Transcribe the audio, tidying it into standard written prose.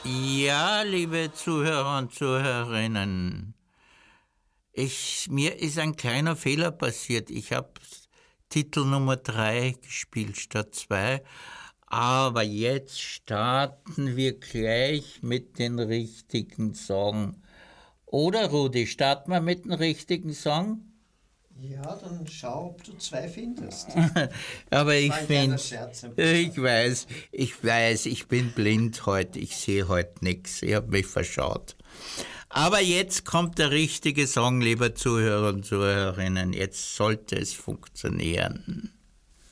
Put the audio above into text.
Ja, liebe Zuhörer und Zuhörerinnen, mir ist ein kleiner Fehler passiert. Ich habe Titel Nummer 3 gespielt statt 2, aber jetzt starten wir gleich mit den richtigen Song. Oder Rudi, starten wir mit dem richtigen Song? Ja, dann schau, ob du zwei findest. Aber Das ich war ein kleiner finde, Scherz. ich weiß, ich bin blind heute, ich sehe heute nichts, ich habe mich verschaut. Aber jetzt kommt der richtige Song, liebe Zuhörer und Zuhörerinnen, jetzt sollte es funktionieren.